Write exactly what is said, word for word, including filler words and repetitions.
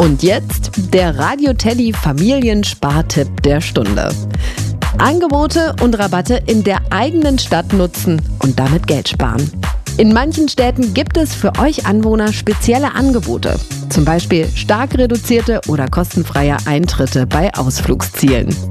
Und jetzt der Radio Teddy Familienspartipp der Stunde. Angebote und Rabatte in der eigenen Stadt nutzen und damit Geld sparen. In manchen Städten gibt es für euch Anwohner spezielle Angebote. Zum Beispiel stark reduzierte oder kostenfreie Eintritte bei Ausflugszielen.